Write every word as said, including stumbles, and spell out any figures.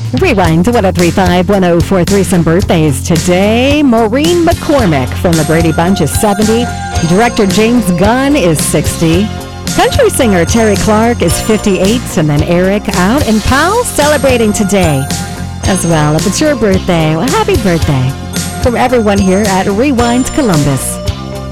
Rewind to ten thirty-five, ten forty-three. Some birthdays today. Maureen McCormick from the Brady Bunch is seventy. Director James Gunn is sixty. Country singer Terry Clark is fifty-eight. And then Eric out in Powell celebrating today as well. If it's your birthday, well, happy birthday from everyone here at Rewind Columbus.